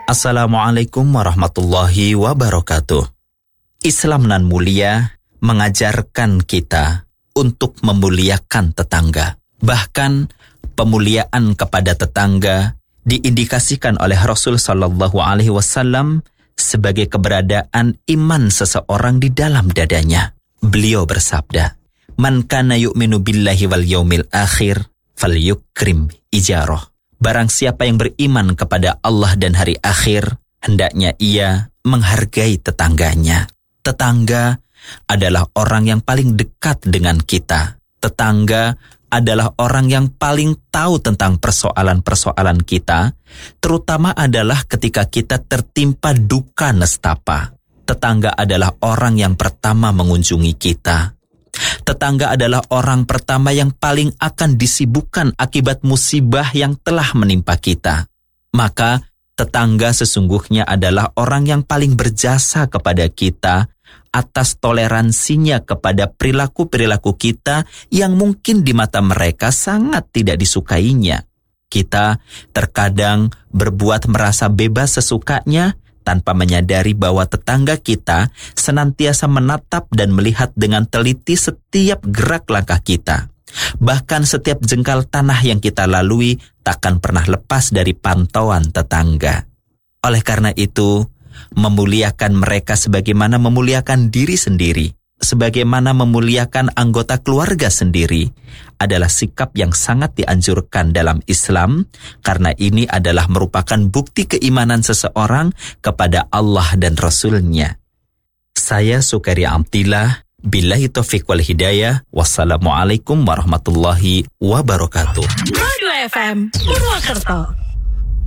Assalamualaikum warahmatullahi wabarakatuh. Islam nan mulia mengajarkan kita untuk memuliakan tetangga. Bahkan pemuliaan kepada tetangga diindikasikan oleh Rasul sallallahu alaihi wasallam sebagai keberadaan iman seseorang di dalam dadanya. Beliau bersabda, "Man kana yu'minu billahi wal yaumil akhir falyukrim ijarah." Barang siapa yang beriman kepada Allah dan hari akhir, hendaknya ia menghargai tetangganya. Tetangga adalah orang yang paling dekat dengan kita. Tetangga adalah orang yang paling tahu tentang persoalan-persoalan kita, terutama adalah ketika kita tertimpa duka nestapa. Tetangga adalah orang yang pertama mengunjungi kita. Tetangga adalah orang pertama yang paling akan disibukkan akibat musibah yang telah menimpa kita. Maka tetangga sesungguhnya adalah orang yang paling berjasa kepada kita atas toleransinya kepada perilaku-perilaku kita yang mungkin di mata mereka sangat tidak disukainya. Kita terkadang berbuat merasa bebas sesukanya tanpa menyadari bahwa tetangga kita senantiasa menatap dan melihat dengan teliti setiap gerak langkah kita. Bahkan setiap jengkal tanah yang kita lalui takkan pernah lepas dari pantauan tetangga. Oleh karena itu, memuliakan mereka sebagaimana memuliakan diri sendiri, sebagaimana memuliakan anggota keluarga sendiri, adalah sikap yang sangat dianjurkan dalam Islam, karena ini adalah merupakan bukti keimanan seseorang kepada Allah dan Rasul-Nya. Saya Sukari Amtillah, billahi taufiq wal hidayah, wassalamualaikum warahmatullahi wabarakatuh. Merdu FM Purwokerto.